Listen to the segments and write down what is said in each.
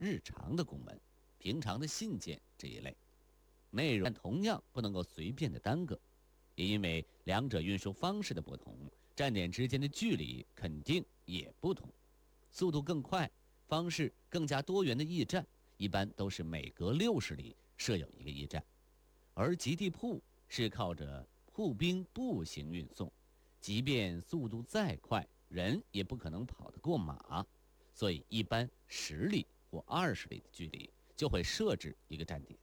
日常的公文、平常的信件这一类，内容同样不能够随便的耽搁，也因为两者运输方式的不同，站点之间的距离肯定也不同。速度更快、方式更加多元的驿站，一般都是每隔60里设有一个驿站，而集地铺是靠着铺兵步行运送，即便速度再快，人也不可能跑得过马，所以一般10里或20里的距离就会设置一个站点。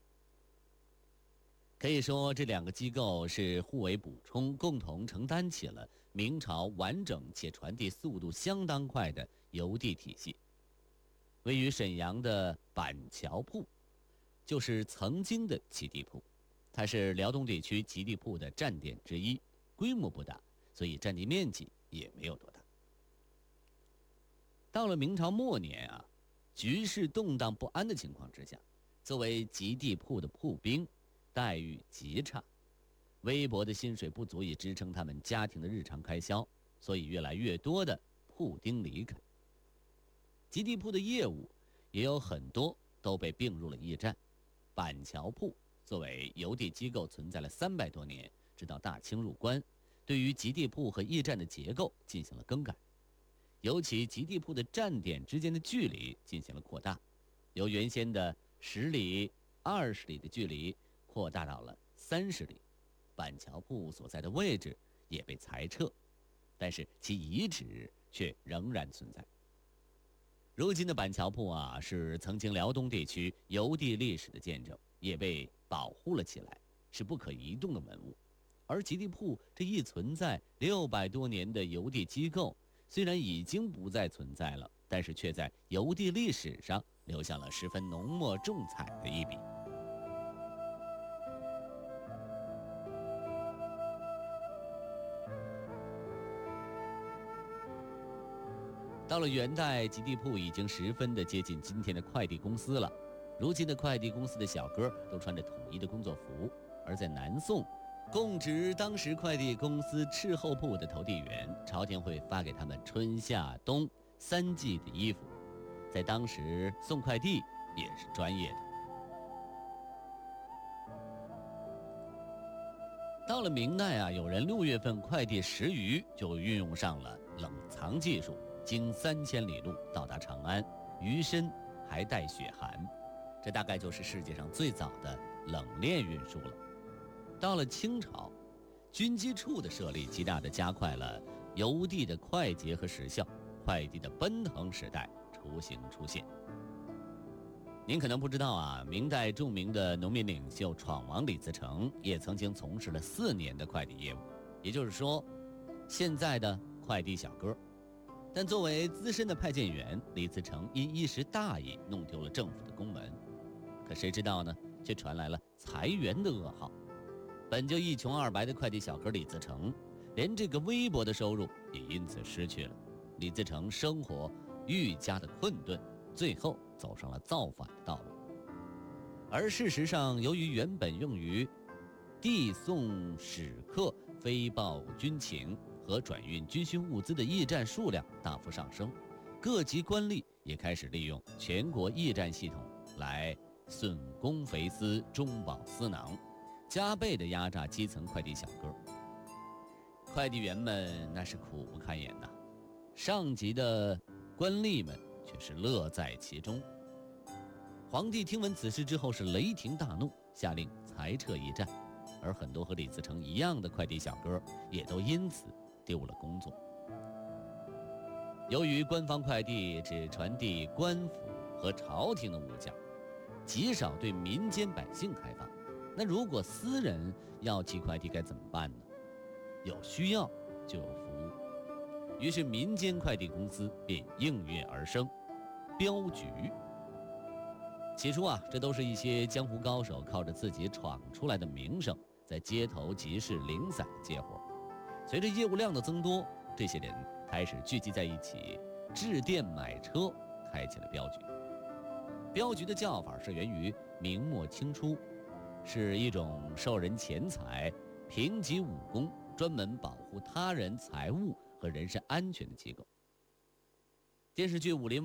可以说，这两个机构是互为补充，共同承担起了明朝完整且传递速度相当快的邮递体系。位于沈阳的板桥铺，就是曾经的集地铺，它是辽东地区集地铺的站点之一，规模不大，所以占地面积也没有多大。到了明朝末年啊，局势动荡不安的情况之下，作为集地铺的铺兵待遇极差，微薄的薪水不足以支撑他们家庭的日常开销，所以越来越多的铺丁离开。集地铺的业务也有很多都被并入了驿站。板桥铺作为邮递机构存在了300多年，直到大清入关，对于集地铺和驿站的结构进行了更改，尤其集地铺的站点之间的距离进行了扩大，由原先的10里、20里的距离扩大到了30里，板桥铺所在的位置也被裁撤，但是其遗址却仍然存在。如今的板桥铺啊，是曾经辽东地区邮递历史的见证，也被保护了起来，是不可移动的文物。而集地铺这一存在600多年的邮递机构，虽然已经不再存在了，但是却在邮递历史上留下了十分浓墨重彩的一笔。到了元代，集地铺已经十分的接近今天的快递公司了。如今的快递公司的小哥都穿着统一的工作服，而在南宋，供职当时快递公司斥候部的投递员，朝廷会发给他们春夏冬3季的衣服，在当时送快递也是专业的。到了明代啊，有人6月份快递10余就运用上了冷藏技术，经3000里路到达长安，鱼身还带血函，这大概就是世界上最早的冷链运输了。到了清朝，军机处的设立极大地加快了邮递的快捷和时效，快递的奔腾时代雏形出现。您可能不知道啊，明代著名的农民领袖闯王李自成也曾经从事了4年的快递业务，也就是说，现在的快递小哥。但作为资深的派件员，李自成因一时大意弄丢了政府的公文，可谁知道呢，却传来了裁员的噩耗。本就一穷二白的快递小哥李自成，连这个微薄的收入也因此失去了。李自成生活愈加的困顿，最后走上了造反的道路。而事实上，由于原本用于递送使客、飞报军情和转运军需物资的驿站数量大幅上升，各级官吏也开始利用全国驿站系统来损公肥私、中饱私囊，加倍地压榨基层快递小哥。快递员们那是苦不堪言呐，上级的官吏们却是乐在其中。皇帝听闻此事之后是雷霆大怒，下令裁撤驿站，而很多和李自成一样的快递小哥也都因此丢了工作。由于官方快递只传递官府和朝廷的物件，极少对民间百姓开放，那如果私人要寄快递该怎么办呢？有需要就有服务，于是民间快递公司便应运而生，镖局。起初啊，这都是一些江湖高手靠着自己闯出来的名声，在街头集市零散的接活。随着业务量的增多，这些人开始聚集在一起，致电买车，开启了镖局。镖局的叫法是源于明末清初，是一种受人钱财、评级武功，专门保护他人财物和人身安全的机构。电视剧《武林